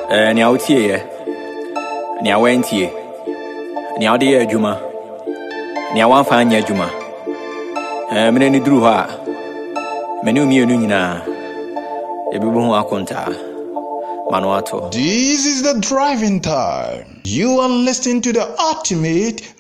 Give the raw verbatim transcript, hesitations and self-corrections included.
Eh, ni autie ye. Ni awentie. Ni ade ye adwuma. Ni awanfa anya adwuma. Eh, mene ni duru ha. Mene umienu nyina. Ebibu ho akonta. Manuato. This is the driving time. You are listening to the ultimate